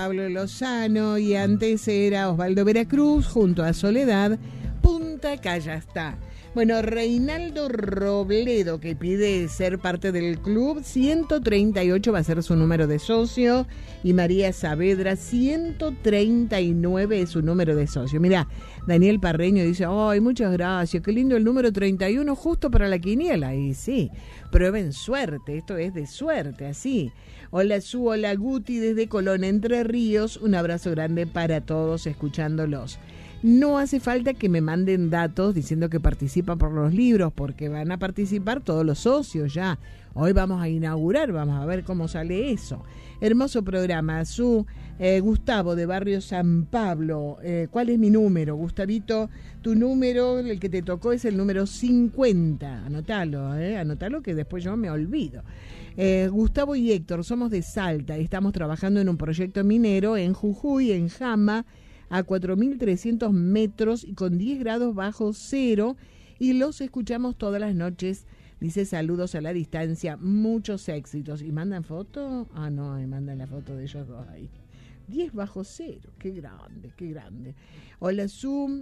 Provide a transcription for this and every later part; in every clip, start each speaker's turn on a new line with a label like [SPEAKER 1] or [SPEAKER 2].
[SPEAKER 1] Pablo Lozano y antes era Osvaldo Veracruz junto a Soledad, Punta Callastá. Bueno, Reinaldo Robledo, que pide ser parte del club, 138 va a ser su número de socio, y María Saavedra, 139 es su número de socio. Mirá, Daniel Parreño dice, ¡ay, muchas gracias! Qué lindo el número 31 justo para la quiniela. Y sí, prueben suerte, esto es de suerte, así. Hola Su, hola Guti desde Colón, Entre Ríos, un abrazo grande para todos escuchándolos. No hace falta que me manden datos diciendo que participan por los libros, porque van a participar todos los socios ya. Hoy vamos a inaugurar, vamos a ver cómo sale eso. Hermoso programa. Gustavo de Barrio San Pablo. ¿Cuál es mi número? Gustavito, tu número, el que te tocó es el número 50. Anotalo que después yo me olvido. Gustavo y Héctor, somos de Salta. Estamos trabajando en un proyecto minero en Jujuy, en Jama, a 4.300 metros y con 10 grados bajo cero, y los escuchamos todas las noches. Dice saludos a la distancia, muchos éxitos. ¿Y mandan foto? Ah, no, mandan la foto de ellos dos ahí. 10 bajo cero, qué grande, qué grande. Hola Zoom,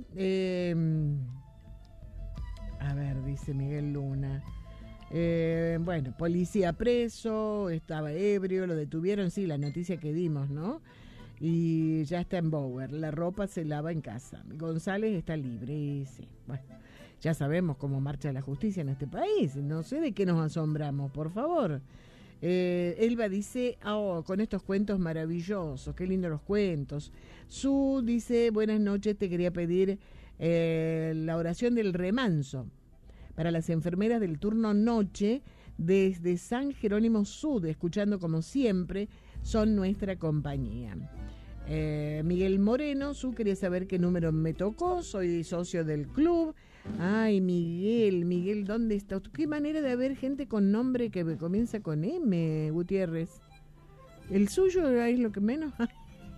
[SPEAKER 1] a ver, dice Miguel Luna. Bueno, policía preso, estaba ebrio, lo detuvieron, sí, la noticia que dimos, ¿no? Y ya está en Bower, la ropa se lava en casa. González está libre, y sí, bueno, ya sabemos cómo marcha la justicia en este país, no sé de qué nos asombramos, por favor. Elba dice, con estos cuentos maravillosos, qué lindos los cuentos. Su dice, buenas noches, te quería pedir la oración del remanso para las enfermeras del turno noche desde San Jerónimo Sud, escuchando como siempre, son nuestra compañía. Miguel Moreno, quería saber qué número me tocó, soy socio del club. Ay, Miguel, ¿dónde está? Qué manera de haber gente con nombre que comienza con M, Gutiérrez. El suyo es lo que menos hay.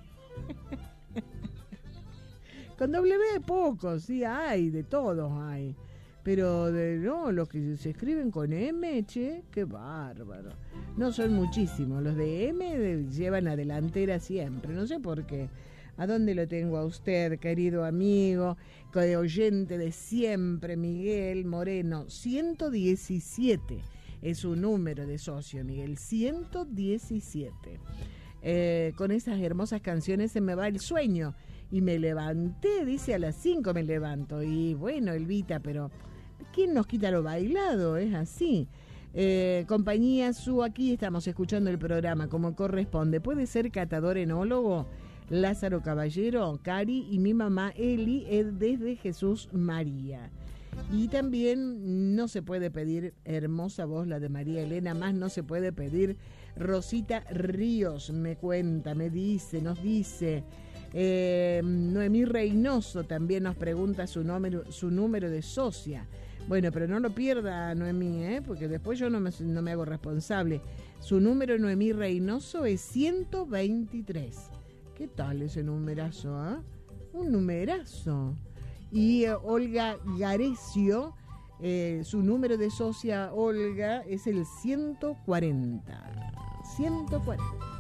[SPEAKER 1] Con W pocos, sí hay, de todos hay. Pero los que se escriben con M, che, qué bárbaro. No son muchísimos, los de M llevan a delantera siempre, no sé por qué. ¿A dónde lo tengo a usted, querido amigo, oyente de siempre, Miguel Moreno? 117 es su número de socio, Miguel, 117. Con esas hermosas canciones se me va el sueño y me levanté, dice, a las 5 me levanto. Y bueno, Elvita, pero ¿quién nos quita lo bailado? Es así. Compañía aquí estamos escuchando el programa como corresponde. ¿Puede ser catador enólogo? Lázaro Caballero, Cari y mi mamá Eli desde Jesús María. Y también no se puede pedir, hermosa voz la de María Elena, más no se puede pedir. Rosita Ríos nos dice. Noemí Reynoso también nos pregunta su número de socia. Bueno, pero no lo pierda, Noemí, porque después yo no me hago responsable. Su número, Noemí Reynoso, es 123. ¿Qué tal ese numerazo, Un numerazo. Y Olga Garecio, su número de socia, Olga, es el 140. 140.